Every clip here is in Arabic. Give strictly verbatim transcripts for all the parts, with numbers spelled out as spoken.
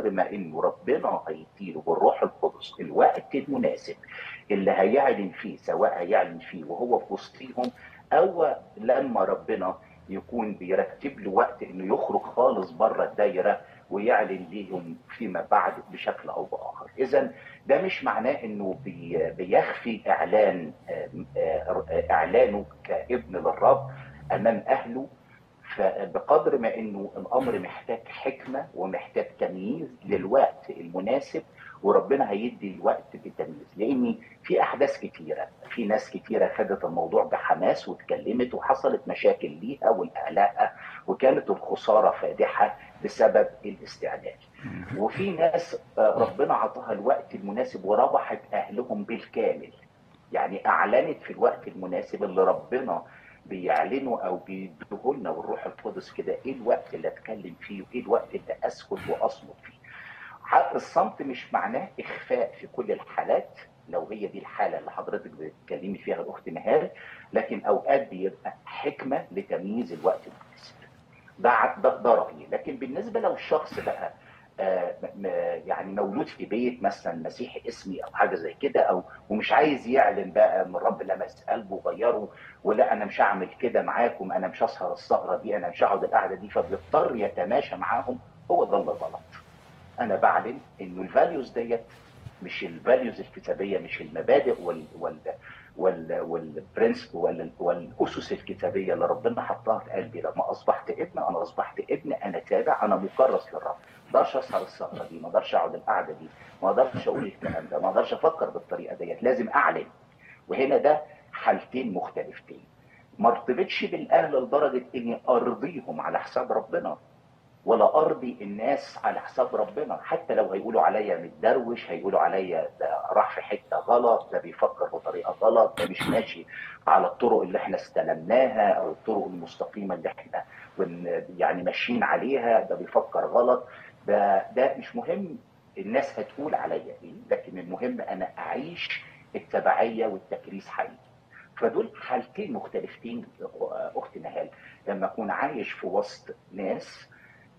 بقدر ما انه ربنا هيديله بالروح القدس الوقت المناسب اللي هيعلن فيه، سواء هيعلن فيه وهو في وسطهم، او لما ربنا يكون بيرتب له وقت انه يخرج خالص بره الدايره ويعلن ليهم فيما بعد بشكل او باخر. اذا ده مش معناه انه بي بيخفي اعلان اعلانه كابن للرب امام اهله، فبقدر ما انه الامر محتاج حكمه ومحتاج تمييز للوقت المناسب، وربنا هيدي الوقت بالتمييز. لان في احداث كتيره، في ناس كتيره خدت الموضوع بحماس واتكلمت وحصلت مشاكل ليها ولاهلها، وكانت الخساره فادحه بسبب الاستعجال. وفي ناس ربنا عطاها الوقت المناسب وربحت اهلهم بالكامل، يعني اعلنت في الوقت المناسب اللي ربنا بيعلنوا او بيديه لنا والروح القدس كده ايه الوقت اللي اتكلم فيه وايه الوقت اللي اسكت واصمت فيه. حق الصمت مش معناه اخفاء في كل الحالات، لو هي دي الحاله اللي حضرتك بتتكلمي فيها الاخت نهال، لكن اوقات بيبقى حكمه لتمييز الوقت المناسب. ده ده, ده رايي. لكن بالنسبه لو الشخص بقى آه يعني مولود في بيت مثلا مسيحي اسمي او حاجه زي كده، او ومش عايز يعلن بقى ان الرب لمس قلبه وغيره، ولا انا مش هعمل كده معاكم، انا مش هسهر السهره دي، انا مش هقعد القعده دي، فبيضطر يتماشى معاهم، هو ده اللي غلط. انا بعلن انه الفاليوز ديت مش الفاليوز الكتابيه، مش المبادئ وال وال وال والبرنس وال والاسس الكتابيه اللي ربنا حطها في قلبي. لما اصبحت ابن، انا اصبحت ابن، انا تابع، انا مكرس للرب. ما اقدرش اسهر السهره دي، ما اقدرش اقعد القعده دي، ما اقدرش اقول الكلام ده، ما اقدرش افكر بالطريقه ديت، لازم اعلن. وهنا ده حالتين مختلفتين، ما ارتبطش بالاهل لدرجه اني ارضيهم على حساب ربنا، ولا ارضي الناس على حساب ربنا. حتى لو هيقولوا عليا متدروش، هيقولوا عليا ده راح في حته غلط، ده بيفكر بطريقه غلط، ده مش ماشي على الطرق اللي احنا استلمناها او الطرق المستقيمه اللي احنا يعني ماشيين عليها، ده بيفكر غلط، ده ده مش مهم الناس هتقول عليا ايه، لكن المهم انا اعيش التبعيه والتكريس حقيقي. فدول حالتين مختلفتين اخت نهال. لما اكون عايش في وسط ناس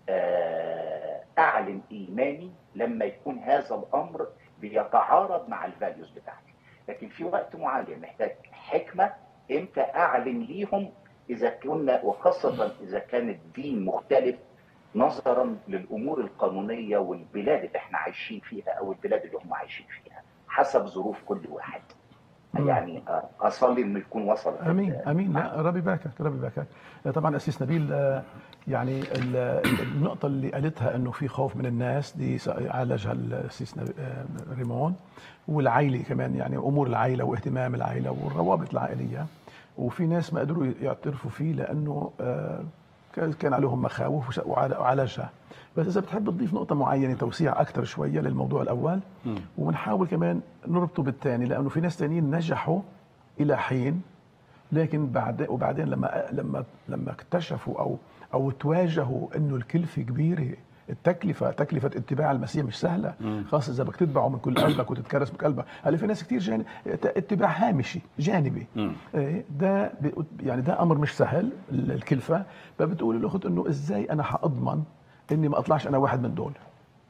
اعلن ايماني لما يكون هذا الامر بيتعارض مع الفاليوز بتاعتي، لكن في وقت معين محتاج حكمه امتى اعلن ليهم، اذا كنا وخاصه اذا كان الدين مختلف نظرا للامور القانونيه والبلاد اللي احنا عايشين فيها او البلاد اللي هم عايشين فيها، حسب ظروف كل واحد. يعني اصلي انه يكون وصلت. امين امين. لا ربي يباركك، ربي يباركك. طبعا اسيس نبيل، يعني النقطه اللي قالتها انه في خوف من الناس دي عالجها الاسيس ريمون، والعائله كمان، يعني امور العائله واهتمام العائله والروابط العائليه. وفي ناس ما قدروا يعترفوا فيه لانه كان عليهم مخاوف وعالجها. بس اذا بتحب تضيف نقطه معينه توسيع اكثر شويه للموضوع الاول، ونحاول كمان نربطه بالثاني، لانه في ناس ثانيين نجحوا الى حين، لكن بعد وبعدين لما لما لما اكتشفوا او او تواجهوا انه الكلفه كبيره، التكلفه تكلفه اتباع المسيح مش سهله، خاصه اذا بدك تتبعه من كل قلبك وتتكرس بقلبك. هلا في ناس كثير جانب اتباع هامشي جانبي، ده يعني ده امر مش سهل الكلفه. فبتقول الاخت انه ازاي انا حاضمن اني ما اطلعش انا واحد من دول؟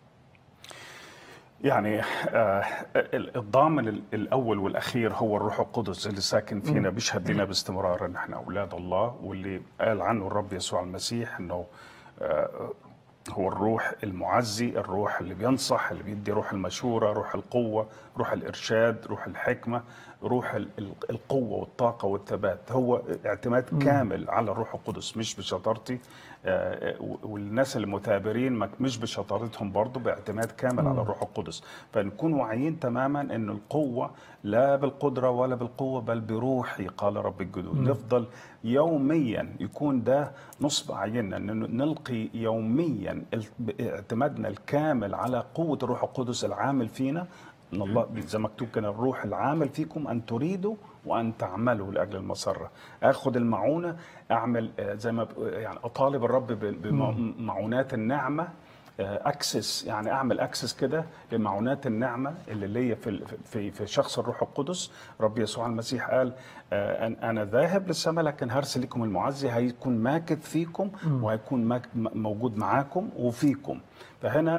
يعني آه الضامن الأول والأخير هو الروح القدس اللي ساكن فينا، بيشهد لنا باستمرار أن احنا أولاد الله، واللي قال عنه الرب يسوع المسيح أنه آه هو الروح المعزي، الروح اللي بينصح، اللي بيدي روح المشورة، روح القوة، روح الإرشاد، روح الحكمة، روح القوة والطاقة والثبات. هو اعتماد كامل على الروح القدس، مش بشطارتي. والناس المثابرين مش بشطارتهم برضو، باعتماد كامل على الروح القدس. فنكون واعيين تماما أن القوة لا بالقدرة ولا بالقوة بل بروحي قال رب الجنود. نفضل يوميا يكون ده نصب عيننا، أن نلقي يوميا اعتمادنا الكامل على قوة الروح القدس العامل فينا. ان الله زي مكتوب كان الروح العامل فيكم ان تريدوا وان تعملوا لاجل المسره. اخذ المعونه، اعمل زي ما يعني اطالب الرب بمعونات النعمه، اكسس، يعني اعمل اكسس كده لمعونات النعمه اللي ليا في في في شخص الروح القدس. رب يسوع المسيح قال انا ذاهب للسماء لكن هرسل لكم المعزي، هيكون ماكث فيكم وهيكون موجود معاكم وفيكم. فهنا